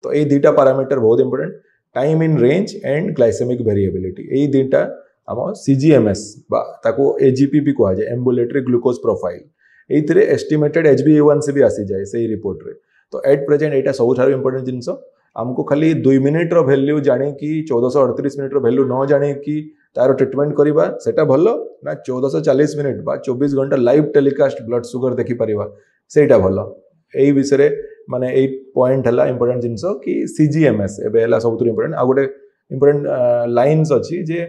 तो ये दुटा पैरामीटर बहुत important, time in range and glycaemic variability, यही दुटा आम सीजीएमएस ताको एजीपी भी कह जाए, एम्बुलेटरी ग्लूकोज प्रोफाइल, ये एस्टिमेटेड HbA1c भी आसी जाए से रिपोर्ट रे। तो एट प्रेजेंट यहाँ सब इंपोर्टेंट जिनस, आमको खाली 2 मिनिट वैल्यू जाणी कि 1438 मिनिट वैल्यू न जाणी कि तार ट्रिटमेंट करवा सेटा भल ना 1440 मिनिट बा 24 घंटा लाइव टेलीकास्ट ब्लड सुगर देखी पारिबा सेटा भल। यही विषय माने यही पॉइंट है इंपोर्टेंट जिनस कि सीजीएमएस एबे सब इंपोर्टेंट। आ गोटे इंपोर्टेंट लाइन्स अच्छी जे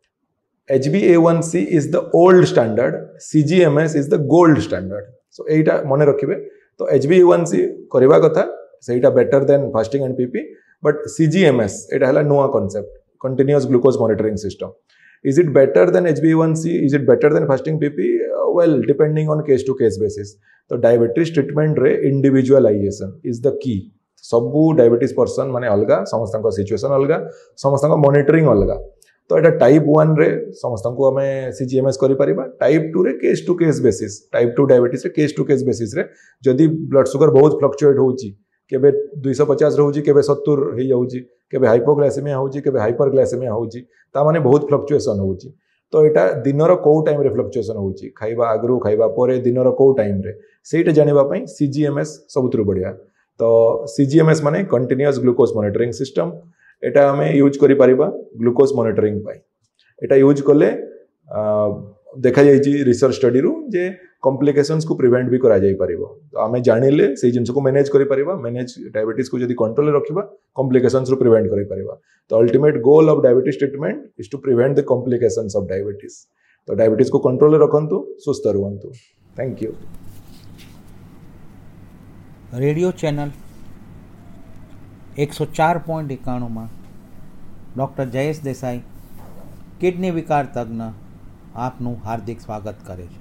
HbA1c is the old standard, CGMS is the gold standard. सो यहीटा मन रखिए। तो HbA1c करवा कथा सेटा better than fasting and PP, but CGMS एटा हला नुआ concept, continuous glucose monitoring system. Is it better than HbA1c, is it better than fasting PP? Well depending on case to case basis. तो diabetes treatment रे individualisation is the key. सबू diabetes person माने अलगा, समस्त situation अलगा, समस्त monitoring अलगा। तो यहाँ टाइप 1 रे समस्त को आम CGMS कर, टाइप 2 रे case to case basis, type 2 diabetes रे केस टू केस बेसिस रे जदि ब्लड सुगर बहुत फ्लक्चुएट होउची, केबे 250 रहउची, केबे 70 हो जाउची, केबे हाइपोग्लाइसेमिया होउची, केबे हाइपरग्लाइसेमिया होउची, ता माने बहुत फ्लक्चुएशन होउची। तो यहाँ दिनर कौ टाइम रे फ्लक्चुएशन होउची, खाइबा आगरू खाइबा परे दिनर कौ टाइम रे, सेटा जानिबा पई CGMS सबुतरु बढ़िया। तो CGMS माने कंटीन्यूअस ग्लूकोज मॉनिटरिंग सिस्टम, एटा आम यूज करि परिबा ग्लूकोज मॉनिटरिंग पाई। एटा यूज कले देखा जाइए रिसर्च स्टडी रु जे कॉम्प्लिकेशंस को प्रिवेंट भी करा जाई परिबो। तो आम जानिले से जिनस को मैनेज करि परिबा, मैनेज डायबिटीज को जदि कंट्रोल रखिबा कॉम्प्लिकेशंस रु प्रिवेंट करि परिबा। तो ultimate goal of diabetes treatment is to prevent the complications of diabetes. तो डायबिटीज को control रखंतु, सुस्थ रुहंतु। Thank you. Radio channel 104.91 में डॉक्टर जयेश देसाई किडनी विकार तज्ञ आपનું हार्दिक स्वागत करे छे।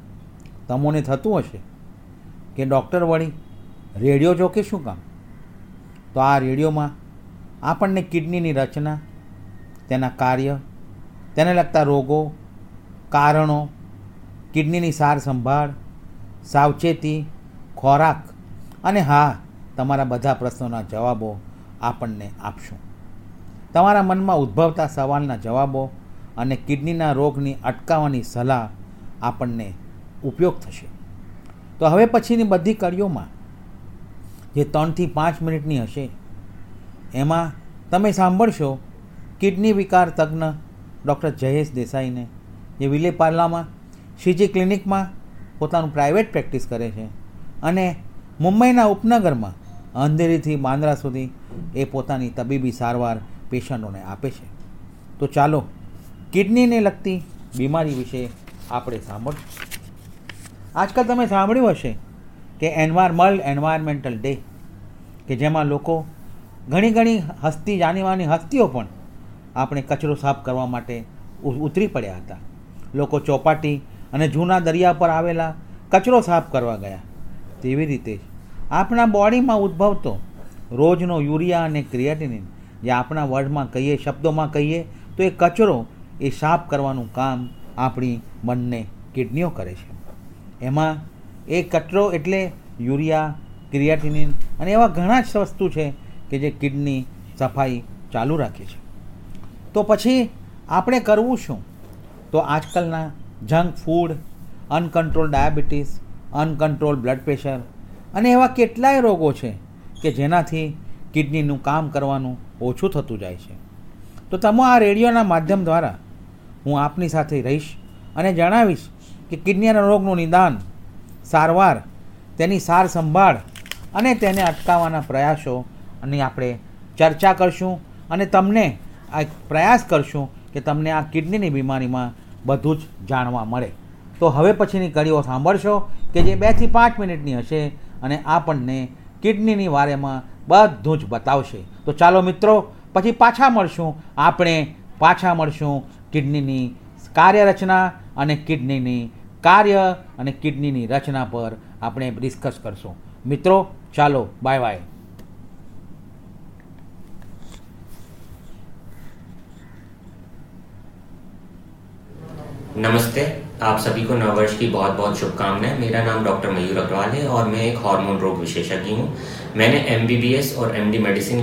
तमोने थतुं हशे कि डॉक्टर वળી रेडियो जो के शुं काम? तो आ रेडियो में आपणने किडनीनी रचना, तेना कार्य, तेने लगता रोगों, कारणों, किडनीनी सार संभाळ, सावचेती, खोराक अने हाँ तमारा बधा प्रश्नोना जवाबों आपणने आपशुं। तमारा मन में उद्भवता सवालना जवाबों अने किडनीना रोगनी अटकाववानी सलाह आपणने उपयोग थशे। तो हवे पछीनी बधी कड़ीओमां जे 3 થી 5 मिनिटनी हशे एमां तमे सांभळशो किडनी विकार तज्ञ डॉक्टर जयेश देसाईने, जे विलेपार्लामां श्रीजी क्लिनिकमां पोतानुं प्राइवेट प्रेक्टिस करे छे अने मुंबईना उपनगरमां अंधेरीथी बांद्रा सुधी ए पोतानी तबीबी सारवार पेशंटोने आपे छे। तो चालो किडनीने लगती बीमारी विषे आपणे सांभळीए। आजकल तमे सांभळ्युं हशे कि वर्ल्ड एनवायरमेंटल डे के जेमां लोको घणी घणी हस्ती जानीमानी हस्तीओ पण આપણે કચરો સાફ કરવા માટે ઉતરી પડ્યા હતા। લોકો ચોપાટી અને જૂના દરિયા પર આવેલા કચરો સાફ કરવા ગયા। તેવી રીતે આપણા બોડીમાં ઉદ્ભવતો રોજનો યુરિયા અને ક્રિએટિનિન, જે આપણા વર્ડમાં કહીએ, શબ્દોમાં કહીએ તો એ કચરો એ સાફ કરવાનું કામ આપણી બંને કિડનીઓ કરે છે। એમાં એ કચરો એટલે યુરિયા, ક્રિએટિનિન અને એવા ઘણા જ વસ્તુ છે કે જે કિડની સફાઈ ચાલુ રાખે છે। तो पछी आपणे करवुं शुं? तो आजकलना junk food, uncontrol diabetes, uncontrol blood pressure अने एवा केटलाय रोगो छे के जेनाथी किडनीनुं काम करवानुं ओछुं थतुं जाय छे। तो तमो आ रेडियोना माध्यम द्वारा हूँ आपनी साथे रहीश अने जणावीश कि किडनीना रोगनुं निदान, सारवार, तेनी सार संभाळ अने तेने अटकाववाना प्रयासों अने आपणे चर्चा करशुं अने तमने आ प्रयास करशुं कि तमने आ किडनीनी बीमारीमां बधुं ज जाणवा मळे। तो हवे पछीनी कड़ीओ सांभळशो कि जे 2 થી 5 मिनिटनी हशे अने आपणने किडनीनी वारेमां बधुं ज बतावशे। तो चालो मित्रों, पछी पाछा मळशुं, आपणे पाछा मळशुं किडनीनी कार्यरचना अने किडनीनी कार्य अने किडनीनी रचना पर आपणे डिस्कस करशुं। मित्रों चालो, बाय बाय। नमस्ते, आप सभी को नववर्ष की बहुत बहुत शुभकामनाएं। मेरा नाम डॉक्टर मयूर अग्रवाल है और मैं एक हार्मोन रोग विशेषज्ञ हूँ। मैंने MBBS और MD मेडिसिन